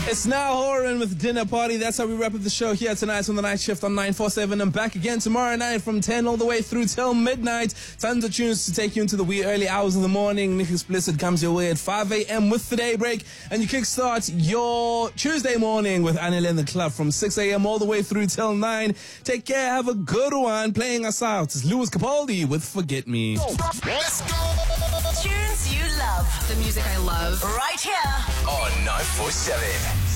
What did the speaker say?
It's now Horan with Dinner Party. That's how we wrap up the show here tonight on the night shift on 947. I'm back again tomorrow night from 10 all the way through till midnight. Tons of tunes to take you into the wee early hours of the morning. Nick Explicit comes your way at 5 a.m. with the daybreak. And you kickstart your Tuesday morning with Anil in the Club from 6 a.m. all the way through till 9. Take care. Have a good one. Playing us out is Lewis Capaldi with Forget Me. Let's go! Tunes you love. The music I love. Right here. On 947.